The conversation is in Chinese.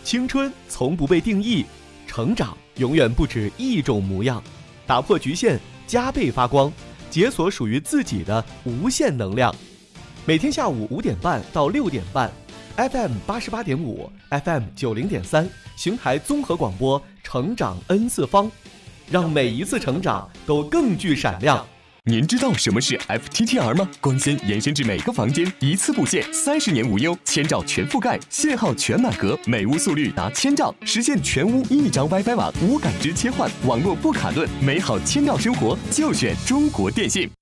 青春从不被定义，成长永远不止一种模样。打破局限，加倍发光，解锁属于自己的无限能量。每天下午5点半到6点半 ，FM 88.5 ，FM 90.3，邢台综合广播，成长 N 次方，让每一次成长都更具闪亮。 您知道什么是 FTTR 吗？光纤延伸至每个房间，一次布线，30年无忧，1000兆全覆盖，信号全满格，每屋速率达1000兆，实现全屋一张 WiFi 网，无感知切换，网络不卡顿，美好1000兆生活就选中国电信。